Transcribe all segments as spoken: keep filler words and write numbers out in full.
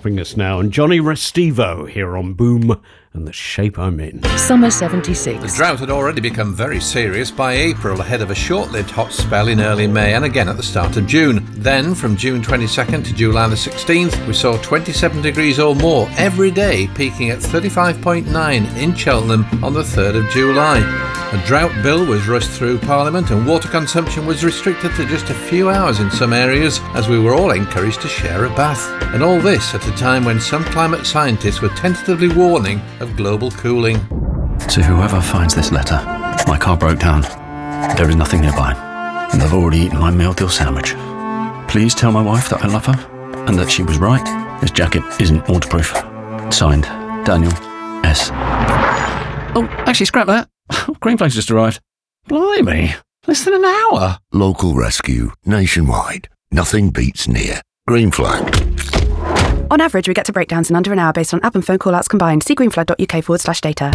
stopping us now. And Johnny Restivo here on Boom and the Shape I'm In. Summer seventy-six. The drought had already become very serious by April, ahead of a short-lived hot spell in early May and again at the start of June. Then, from June twenty-second to July the sixteenth, we saw twenty-seven degrees or more every day, peaking at thirty-five point nine in Cheltenham on the third of July. A drought bill was rushed through Parliament and water consumption was restricted to just a few hours in some areas, as we were all encouraged to share a bath. And all this at a time when some climate scientists were tentatively warning of global cooling. To whoever finds this letter, my car broke down. There is nothing nearby, and I've already eaten my meal deal sandwich. Please tell my wife that I love her, and that she was right. This jacket isn't waterproof. Signed, Daniel S. Oh, actually, scrap that. Green Flag's just arrived. Blimey, less than an hour. Local rescue, nationwide. Nothing beats near. Green Flag. On average, we get to breakdowns in under an hour based on app and phone call-outs combined. See greenflag.uk forward slash data.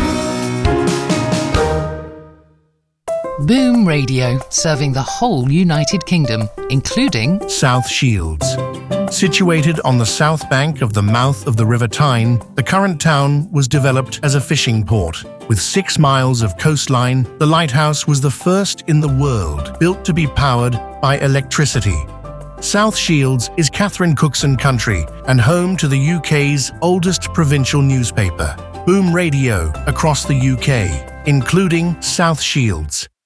Boom Radio, serving the whole United Kingdom, including South Shields. Situated on the south bank of the mouth of the River Tyne, the current town was developed as a fishing port. With six miles of coastline, the lighthouse was the first in the world built to be powered by electricity. South Shields is Catherine Cookson country and home to the U K's oldest provincial newspaper, Boom Radio, across the U K, including South Shields.